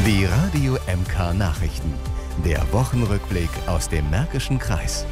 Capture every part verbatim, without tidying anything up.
Die Radio M K Nachrichten. Der Wochenrückblick aus dem Märkischen Kreis.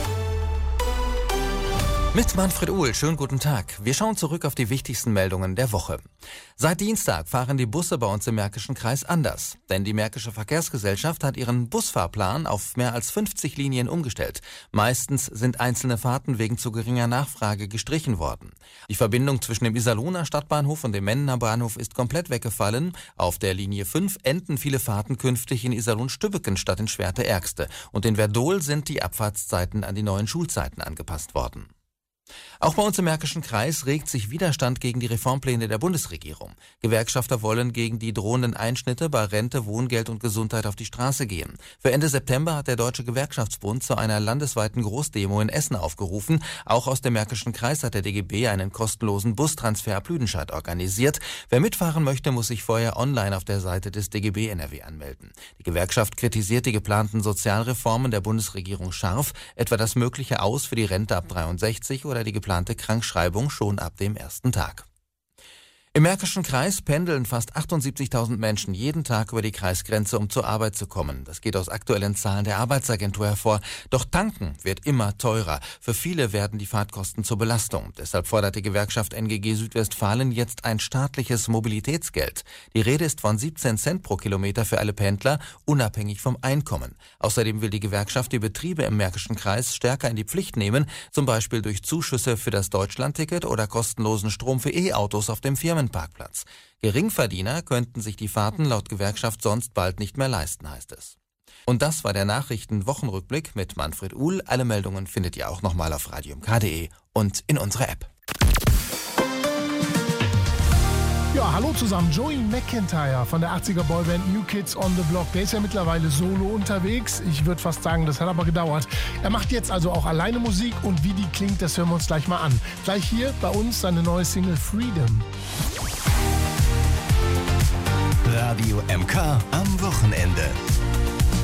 Mit Manfred Uhl, schönen guten Tag. Wir schauen zurück auf die wichtigsten Meldungen der Woche. Seit Dienstag fahren die Busse bei uns im Märkischen Kreis anders. Denn die Märkische Verkehrsgesellschaft hat ihren Busfahrplan auf mehr als fünfzig Linien umgestellt. Meistens sind einzelne Fahrten wegen zu geringer Nachfrage gestrichen worden. Die Verbindung zwischen dem Iserlohner Stadtbahnhof und dem Mendener Bahnhof ist komplett weggefallen. Auf der Linie fünf enden viele Fahrten künftig in Iserlohn-Stübbeken statt in Schwerte-Ergste. Und in Werdohl sind die Abfahrtszeiten an die neuen Schulzeiten angepasst worden. Auch bei uns im Märkischen Kreis regt sich Widerstand gegen die Reformpläne der Bundesregierung. Gewerkschafter wollen gegen die drohenden Einschnitte bei Rente, Wohngeld und Gesundheit auf die Straße gehen. Für Ende September hat der Deutsche Gewerkschaftsbund zu einer landesweiten Großdemo in Essen aufgerufen. Auch aus dem Märkischen Kreis hat der D G B einen kostenlosen Bustransfer ab Lüdenscheid organisiert. Wer mitfahren möchte, muss sich vorher online auf der Seite des D G B N R W anmelden. Die Gewerkschaft kritisiert die geplanten Sozialreformen der Bundesregierung scharf, etwa das mögliche Aus für die Rente ab dreiundsechzig oder die geplante Krankschreibung schon ab dem ersten Tag. Im Märkischen Kreis pendeln fast achtundsiebzigtausend Menschen jeden Tag über die Kreisgrenze, um zur Arbeit zu kommen. Das geht aus aktuellen Zahlen der Arbeitsagentur hervor. Doch tanken wird immer teurer. Für viele werden die Fahrtkosten zur Belastung. Deshalb fordert die Gewerkschaft N G G Südwestfalen jetzt ein staatliches Mobilitätsgeld. Die Rede ist von siebzehn Cent pro Kilometer für alle Pendler, unabhängig vom Einkommen. Außerdem will die Gewerkschaft die Betriebe im Märkischen Kreis stärker in die Pflicht nehmen, zum Beispiel durch Zuschüsse für das Deutschlandticket oder kostenlosen Strom für E-Autos auf dem Firmenparkplatz. Geringverdiener könnten sich die Fahrten laut Gewerkschaft sonst bald nicht mehr leisten, heißt es. Und das war der Nachrichten-Wochenrückblick mit Manfred Uhl. Alle Meldungen findet ihr auch nochmal auf radio m k punkt d e und in unserer App. Ja, hallo zusammen. Joey McIntyre von der achtziger Boyband New Kids on the Block. Der ist ja mittlerweile solo unterwegs. Ich würde fast sagen, das hat aber gedauert. Er macht jetzt also auch alleine Musik und wie die klingt, das hören wir uns gleich mal an. Gleich hier bei uns seine neue Single Freedom. Radio M K am Wochenende.